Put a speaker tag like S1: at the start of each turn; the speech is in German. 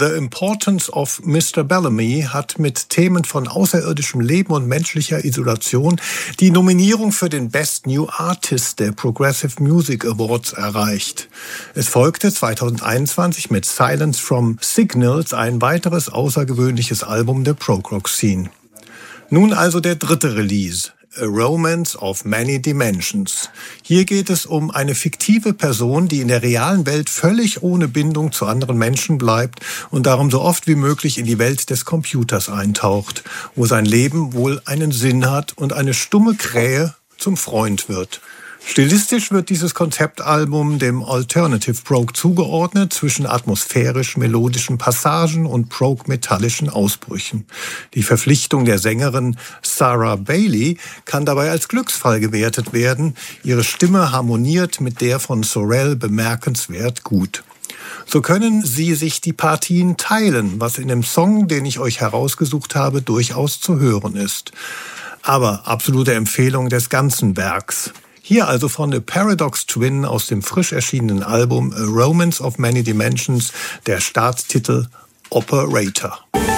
S1: The Importance of Mr. Bellamy hat mit Themen von außerirdischem Leben und menschlicher Isolation die Nominierung für den Best New Artist der Progressive Music Awards erreicht. Es folgte 2021 mit Silence from Signals ein weiteres außergewöhnliches Album der Prog-Rock-Scene. Nun also der dritte Release. A Romance of Many Dimensions. Hier geht es um eine fiktive Person, die in der realen Welt völlig ohne Bindung zu anderen Menschen bleibt und darum so oft wie möglich in die Welt des Computers eintaucht, wo sein Leben wohl einen Sinn hat und eine stumme Krähe zum Freund wird. Stilistisch wird dieses Konzeptalbum dem Alternative Prog zugeordnet, zwischen atmosphärisch-melodischen Passagen und Prog-metallischen Ausbrüchen. Die Verpflichtung der Sängerin Sarah Bailey kann dabei als Glücksfall gewertet werden. Ihre Stimme harmoniert mit der von Sorel bemerkenswert gut. So können Sie sich die Partien teilen, was in dem Song, den ich euch herausgesucht habe, durchaus zu hören ist. Aber absolute Empfehlung des ganzen Werks. Hier also von The Paradox Twin aus dem frisch erschienenen Album A Romance of Many Dimensions, der Starttitel Operator.